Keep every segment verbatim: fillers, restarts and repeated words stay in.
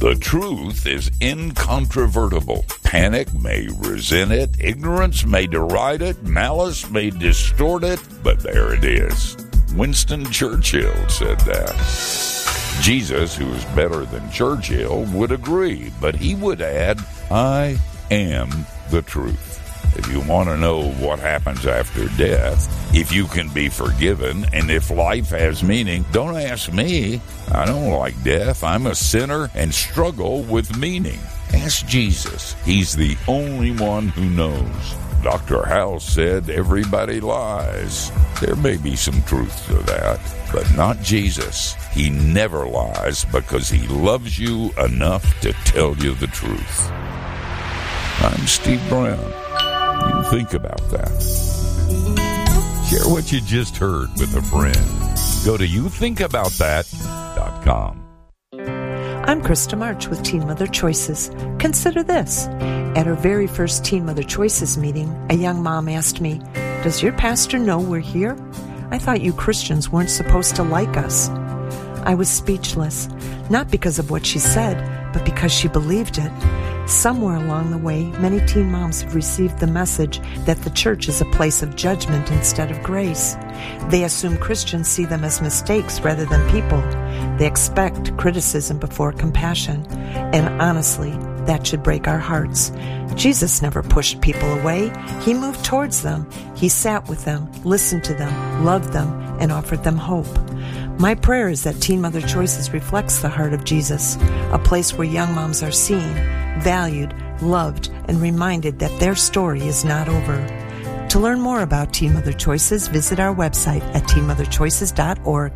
The truth is incontrovertible. Panic may resent it, ignorance may deride it, malice may distort it, but there it is. Winston Churchill said that. Jesus, who is better than Churchill, would agree, but he would add, I am the truth. If you want to know what happens after death, if you can be forgiven, and if life has meaning, don't ask me. I don't like death. I'm a sinner and struggle with meaning. Ask Jesus. He's the only one who knows. Doctor House said everybody lies. There may be some truth to that, but not Jesus. He never lies because he loves you enough to tell you the truth. I'm Steve Brown. You think about that. Share what you just heard with a friend. Go to you think about that dot com. I'm Krista March with Teen Mother Choices. Consider this. At our very first Teen Mother Choices meeting, a young mom asked me, does your pastor know we're here? I thought you Christians weren't supposed to like us. I was speechless, not because of what she said, but because she believed it. Somewhere along the way, many teen moms have received the message that the church is a place of judgment instead of grace. They assume Christians see them as mistakes rather than people. They expect criticism before compassion. And honestly, that should break our hearts. Jesus never pushed people away. He moved towards them. He sat with them, listened to them, loved them, and offered them hope. My prayer is that Teen Mother Choices reflects the heart of Jesus, a place where young moms are seen, valued, loved, and reminded that their story is not over. To learn more about Teen Mother Choices, visit our website at teen mother choices dot org.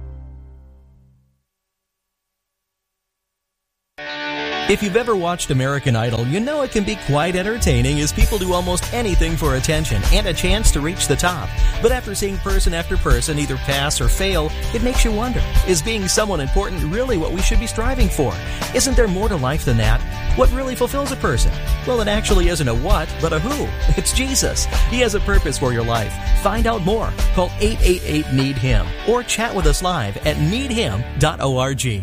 If you've ever watched American Idol, you know it can be quite entertaining as people do almost anything for attention and a chance to reach the top. But after seeing person after person either pass or fail, it makes you wonder, is being someone important really what we should be striving for? Isn't there more to life than that? What really fulfills a person? Well, it actually isn't a what, but a who. It's Jesus. He has a purpose for your life. Find out more. Call eight eight eight, need him or chat with us live at need him dot org.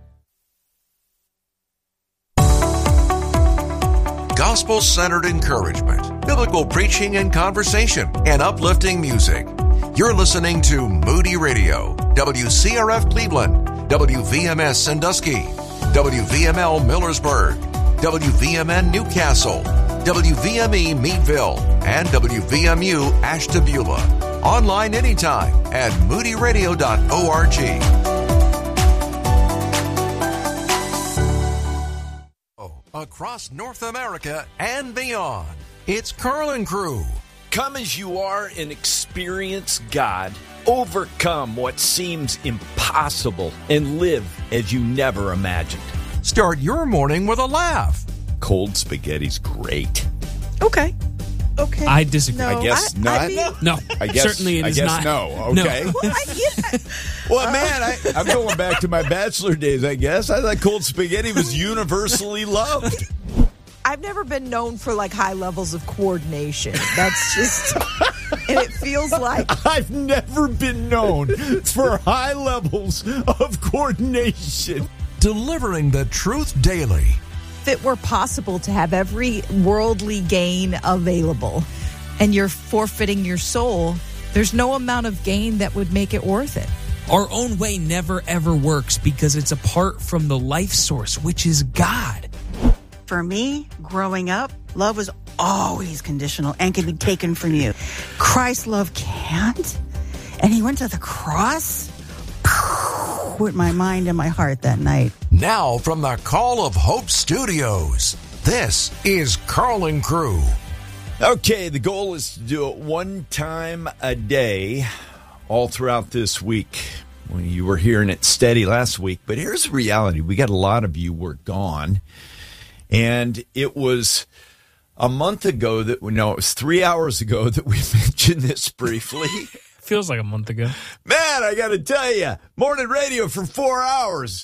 Gospel-centered encouragement, biblical preaching and conversation, and uplifting music. You're listening to Moody Radio, W C R F Cleveland, W V M S Sandusky, W V M L Millersburg, W V M N Newcastle, W V M E Meadville, and W V M U Ashtabula. Online anytime at moody radio dot org. Across North America and beyond, it's Carl and Crew. Come as you are and experience God. Overcome what seems impossible and live as you never imagined. Start your morning with a laugh. Cold spaghetti's great. Okay. Okay. I disagree. No, I guess I, not. I mean, no. I guess, Certainly it I is guess not. no. Okay. No. well, I, yeah. Well, man, I, I'm going back to my bachelor days, I guess. I thought cold spaghetti was universally loved. I've never been known for like high levels of coordination. That's just, and it feels like I've never been known for high levels of coordination. Delivering the truth daily. if it were possible to have every worldly gain available and you're forfeiting your soul, there's no amount of gain that would make it worth it. Our own way never, ever works because it's apart from the life source, which is God. For me, growing up, love was always conditional and can be taken from you. Christ's love can't. And he went to the cross with my mind and my heart that night. Now from the Call of Hope Studios, this is Carl and Crew. Okay, the goal is to do it one time a day all throughout this week. Well, you were hearing it steady last week, but here's the reality. We got a lot of you were gone, and it was a month ago that, no, it was three hours ago that we mentioned this briefly. Feels like a month ago. Man, I got to tell you, morning radio for four hours.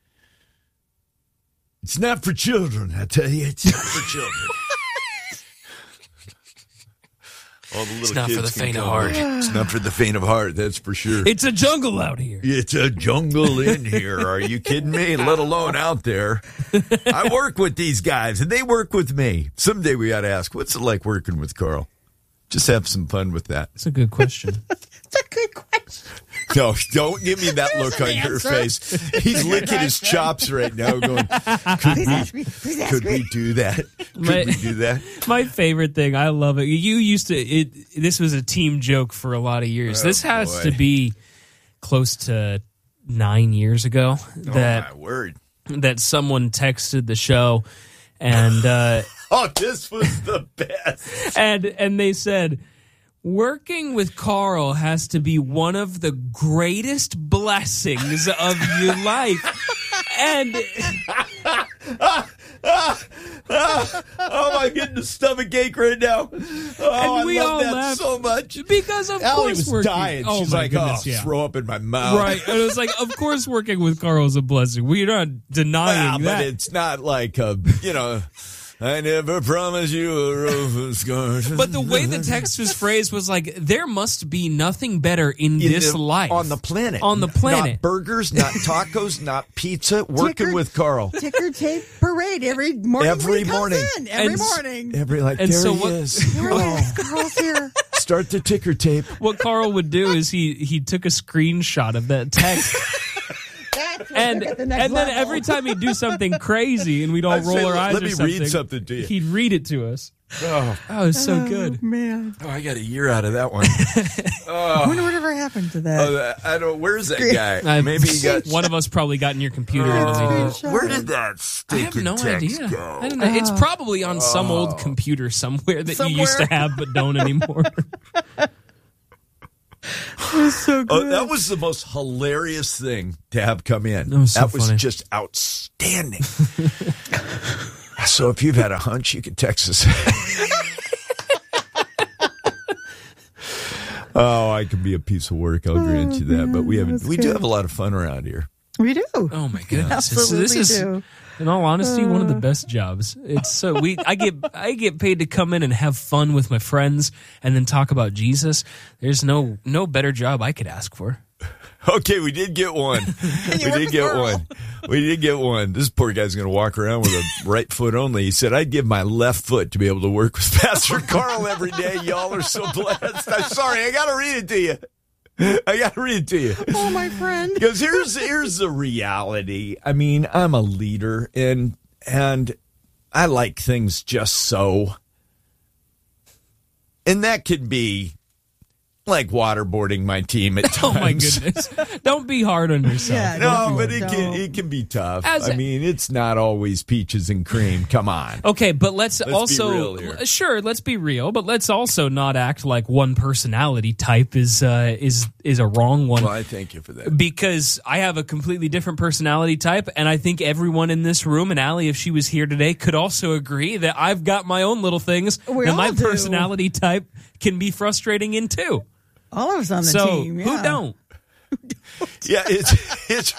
It's not for children, I tell you. It's not for children. All the little It's not kids for the can faint of come. heart. It's not for the faint of heart, that's for sure. It's a jungle out here. It's a jungle in here. Are you kidding me? Let alone out there. I work with these guys, and they work with me. Someday we ought to ask, what's it like working with Carl? Just have some fun with that. That's a good question. It's a good question. No, don't give me that look on your face. He's licking his chops right now going, could, Please we, ask me. Please ask could me. we do that? Could My- we do that? My favorite thing, I love it. You used to, it. This was a team joke for a lot of years. Oh, this has boy. to be close to nine years ago that Oh, my word. that someone texted the show, and uh, Oh, this was the best. and and they said, working with Carl has to be one of the greatest blessings of your life. And Oh, my goodness, stomach ache right now. Oh, And we I love all that laughed. so much. because of Allie course was working, dying. oh She's my like, goodness, oh, yeah. throw up in my mouth. Right, and it was like, of course, working with Carl is a blessing. We're not denying Yeah, but that. it's not like a, you know, I never promised you a rose garden. But the way the text was phrased was like, there must be nothing better in, In this the- life. on the planet. On the planet. Not burgers, not tacos, not pizza. Working Ticker- with Carl. Ticker tape parade every morning. Every when he comes morning. in. Every And s- morning. Every like, And there so he what- is. Here he Oh, is. Carl's here. start the ticker tape. What Carl would do is he he took a screenshot of that text, That's and at the and next then level. every time he'd do something crazy, and we'd all I'd roll say, our eyes "Let or me something, read something to you." he'd read it to us. Oh, Oh, it was so good. Man, oh, I got a year out of that one. I wonder whatever happened to that. Oh, that- I don't. Where's that guy? I- Maybe he got. one of us probably got in your computer. Oh, and deleted it. Screenshot. where did that I sticky have no text idea. go? I don't know. It's probably on some old computer somewhere that you used to Somewhere. have but don't anymore. so good. Oh, that was the most hilarious thing to have come in. That was so funny. just outstanding. So if you've had a hunch, you can text us. Oh, I can be a piece of work. I'll grant you that. But we have that's we do good. have a lot of fun around here. We do. Oh my goodness! This, Absolutely this is, do. in all honesty, one of the best jobs. It's so we I get I get paid to come in and have fun with my friends and then talk about Jesus. There's no no better job I could ask for. Okay, we did get one. we work did with get Carl. one. We did get one. This poor guy's going to walk around with a right foot only. He said, I'd give my left foot to be able to work with Pastor Carl every day. Y'all are so blessed. I'm sorry. I got to read it to you. I got to read it to you. Oh, my friend. Because here's here's the reality. I mean, I'm a leader, and and I like things just so. And that could be like waterboarding my team at times. Oh my goodness! Don't be hard on yourself. Yeah, No, Don't but do it it. can Don't. it can be tough. As I a- mean, it's not always peaches and cream. Come on. Okay, but let's, Let's be also real here. sure let's be real, but let's also not act like one personality type is uh, is is a wrong one. Well, I thank you for that. Because I have a completely different personality type, and I think everyone in this room, and Allie, if she was here today, could also agree that I've got my own little things We that my all do. personality type can be frustrating in too. All of us on the So team. who yeah. don't? Yeah, it's it's.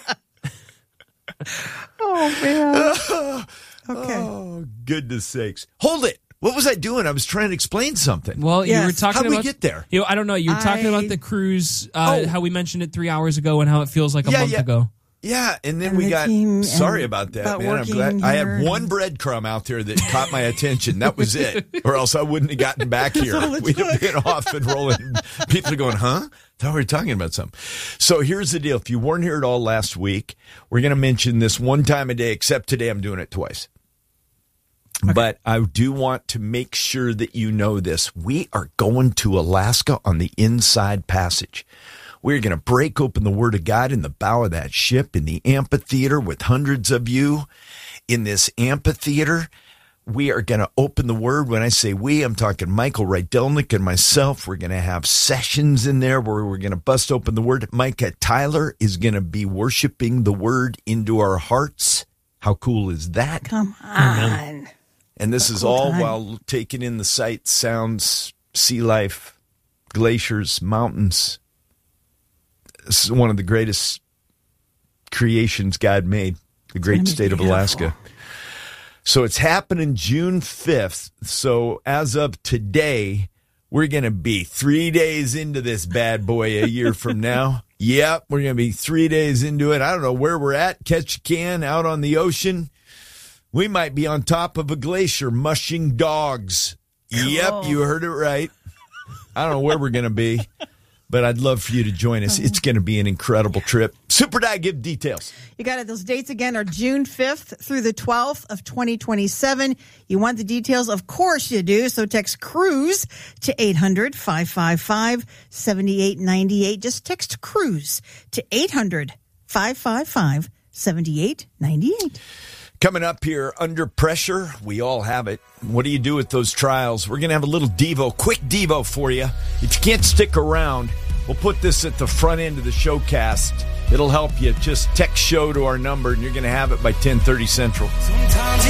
Oh, man. Okay. Oh goodness sakes! Hold it. What was I doing? I was trying to explain something. Well, you Yes. were talking How'd we about get there? You know, I don't know. You were talking I- about the cruise, uh, Oh. how we mentioned it three hours ago, and how it feels like a Yeah, month yeah. ago. Yeah, and then And we the got. team Sorry and about that, about man. I'm working glad I here had one breadcrumb out there that caught my attention. That was it, or else I wouldn't have gotten back here. all it We'd have took. been off and rolling. People are going, "Huh? Thought we were talking about something." So here's the deal: if you weren't here at all last week, we're going to mention this one time a day. Except today, I'm doing it twice. But I do want to make sure that you know this. We are going to Alaska on the Inside Passage. We're going to break open the Word of God in the bow of that ship in the amphitheater with hundreds of you in this amphitheater. We are going to open the Word. When I say we, I'm talking Michael Rydelnik and myself. We're going to have sessions in there where we're going to bust open the Word. Micah Tyler is going to be worshiping the Word into our hearts. How cool is that? Come on. And this is cool all time. while taking in the sights, sounds, sea life, glaciers, mountains. This is one of the greatest creations God made, the great gonna be state of beautiful. Alaska. So it's happening June fifth. So as of today, We're going to be three days into this bad boy a year from now. Yep, we're going to be three days into it. I don't know where we're at. Catch a can out on the ocean. We might be on top of a glacier mushing dogs. Cool. Yep, you heard it right. I don't know where we're going to be, but I'd love for you to join us. It's going to be an incredible trip. Super Di, give details. You got it. Those dates again are June fifth through the twelfth of twenty twenty-seven. You want the details? Of course you do. So text CRUISE to eight hundred, five five five, seven eight nine eight. Just text CRUISE to eight hundred, five five five, seven eight nine eight. Coming up here, Under Pressure, we all have it. What do you do with those trials? We're going to have a little Devo, quick Devo for you. If you can't stick around, we'll put this at the front end of the showcast. It'll help you. Just text show to our number, and you're going to have it by ten thirty Central. Sometimes